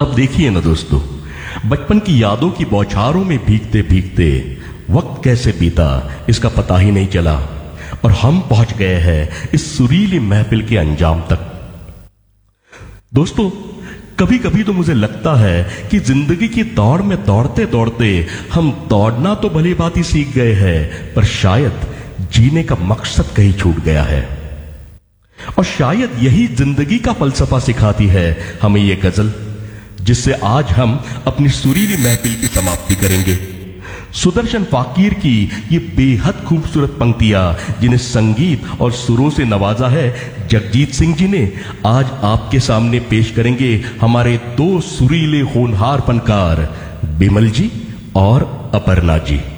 अब देखिए ना दोस्तों, बचपन की यादों की बौछारों में भीगते भीगते वक्त कैसे बीता इसका पता ही नहीं चला और हम पहुंच गए हैं इस सुरीली महफिल के अंजाम तक। दोस्तों, कभी कभी तो मुझे लगता है कि जिंदगी की दौड़ में दौड़ते दौड़ते हम दौड़ना तो भली बात ही सीख गए हैं, पर शायद जीने का मकसद कहीं छूट गया है। और शायद यही जिंदगी का फलसफा सिखाती है हमें ये गजल, जिससे आज हम अपनी सुरीली महफिल की समाप्ति करेंगे। सुदर्शन फाकीर की ये बेहद खूबसूरत पंक्तियां, जिन्हें संगीत और सुरों से नवाजा है जगजीत सिंह जी ने, आज आपके सामने पेश करेंगे हमारे दो सुरीले होनहार फनकार बिमल जी और अपर्णा जी।